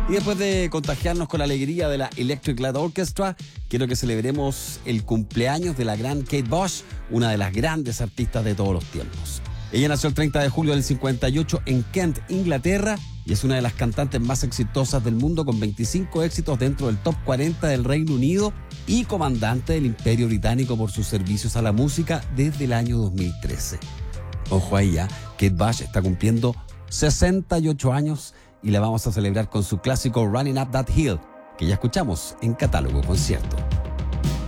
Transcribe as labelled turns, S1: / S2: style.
S1: Y después de contagiarnos con la alegría de la Electric Light Orchestra, quiero que celebremos el cumpleaños de la gran Kate Bush, una de las grandes artistas de todos los tiempos. Ella nació el 30 de julio del 58 en Kent, Inglaterra, y es una de las cantantes más exitosas del mundo, con 25 éxitos dentro del top 40 del Reino Unido y comandante del Imperio Británico por sus servicios a la música desde el año 2013. Ojo ahí, Kate Bush está cumpliendo 68 años y la vamos a celebrar con su clásico Running Up That Hill, que ya escuchamos en Catálogo Concierto.